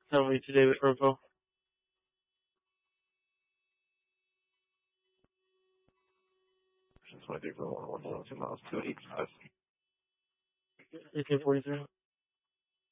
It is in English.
How are you today with Robo? 23 for 117 miles, 285. 1843.